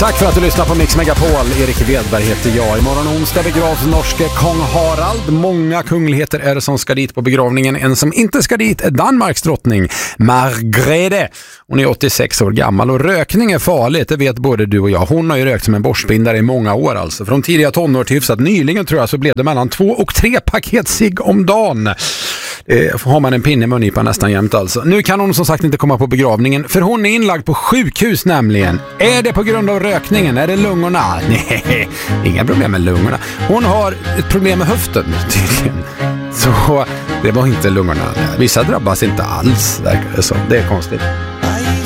Tack för att du lyssnar på Mix Megapol. Erik Wedberg heter jag. Imorgon onsdag begravs norske kung Harald. Många kungligheter är det som ska dit på begravningen. En som inte ska dit är Danmarks drottning Margrethe. Hon är 86 år gammal och rökning är farligt. Det vet både du och jag. Hon har ju rökt som en borstbindare i många år alltså. Från tidiga tonår till hyfsat nyligen tror jag så blev det mellan 2 och 3 paket cigg om dagen. Har man en pinne i mungipan nästan jämt alltså. Nu kan hon som sagt inte komma på begravningen för hon är inlagd på sjukhus nämligen. Är det på grund av rökningen? Är det lungorna? Nej, inga problem med lungorna. Hon har ett problem med höften tydligen. Så det var inte lungorna. Vissa drabbas inte alls, verkar det som. Det är konstigt.